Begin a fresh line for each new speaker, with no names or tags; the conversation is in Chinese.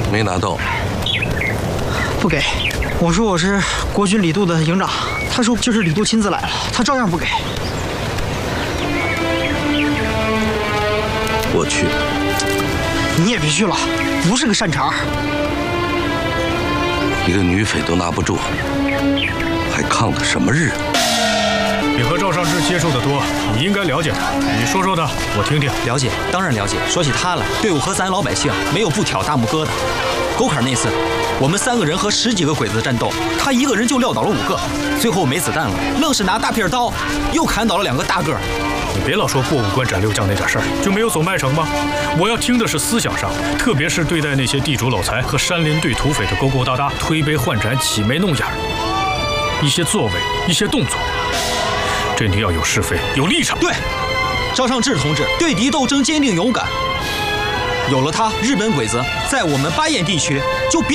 没拿到。
不给。我说我是国军李杜的营长，他说就是李杜亲自来了，他照样不给。
我去。
你也别去了，不是个善茬。
一个女匪都拿不住，还抗得什么日？
你和赵尚志接触的多，你应该了解他。你说说他，我听听。
了解，当然了解。说起他来，队伍和咱老百姓没有不挑大拇哥的。沟坎那次，我们3个人和10几个鬼子战斗，他一个人就撂倒了5个，最后没子弹了，愣是拿大片刀又砍倒了2个大个。
你别老说过5关斩6将那点事儿，就没有走麦城吗？我要听的是思想上，特别是对待那些地主搂财和山林队土匪的勾勾搭搭、推杯换盏、挤眉弄眼，一些作为，一些动作。这你要有是非，有立场。
对，赵尚志同志对敌斗争坚定勇敢。有了他，日本鬼子在我们巴彦地区就别